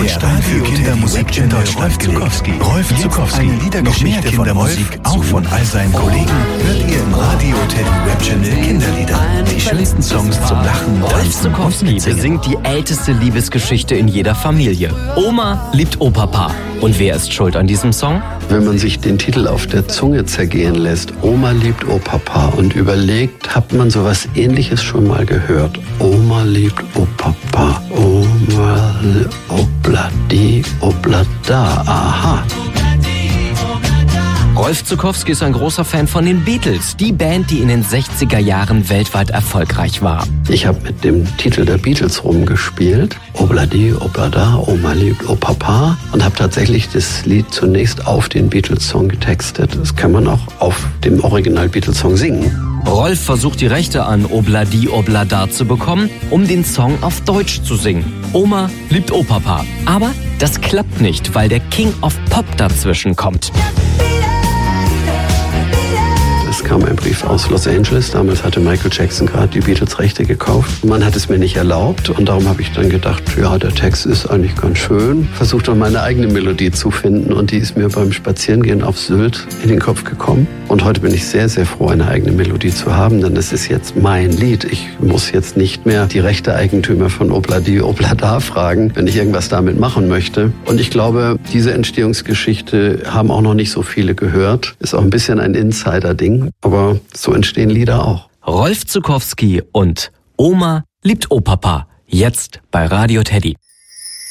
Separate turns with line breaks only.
Bordstein für Kindermusik in Deutschland gelegt. Rolf Zuckowski, eine Liedergeschichte von Musik, auch von all seinen Kollegen, hört ihr im Radio Teddy Web Channel Kinderlieder. Die schönsten Songs zum Lachen,
Rolf Zuckowski besingt die älteste Liebesgeschichte in jeder Familie. Oma liebt Opapa. Und wer ist schuld an diesem Song?
Wenn man sich den Titel auf der Zunge zergehen lässt, Oma liebt Opapa, und überlegt, hat man sowas Ähnliches schon mal gehört? Oma liebt Opapa, Oma obladi, oblada, aha.
Rolf Zuckowski ist ein großer Fan von den Beatles, die Band, die in den 60er Jahren weltweit erfolgreich war.
Ich habe mit dem Titel der Beatles rumgespielt, Obladi, Oblada, Oma liebt Opapa, und habe tatsächlich das Lied zunächst auf den Beatles-Song getextet. Das kann man auch auf dem Original-Beatles-Song singen.
Rolf versucht die Rechte an Obladi Oblada zu bekommen, um den Song auf Deutsch zu singen. Oma liebt Opapa. Aber das klappt nicht, weil der King of Pop dazwischen kommt.
Es kam ein Brief aus Los Angeles. Damals hatte Michael Jackson gerade die Beatles-Rechte gekauft. Man hat es mir nicht erlaubt, und darum habe ich dann gedacht, ja, der Text ist eigentlich ganz schön. Versucht dann meine eigene Melodie zu finden, und die ist mir beim Spazierengehen auf Sylt in den Kopf gekommen. Und heute bin ich sehr, sehr froh, eine eigene Melodie zu haben, denn es ist jetzt mein Lied. Ich muss jetzt nicht mehr die Rechteeigentümer von Obladi Oblada fragen, wenn ich irgendwas damit machen möchte. Und ich glaube, diese Entstehungsgeschichte haben auch noch nicht so viele gehört. Ist auch ein bisschen ein Insider-Ding, aber so entstehen Lieder auch.
Rolf Zuckowski und Oma liebt Opapa. Jetzt bei Radio Teddy.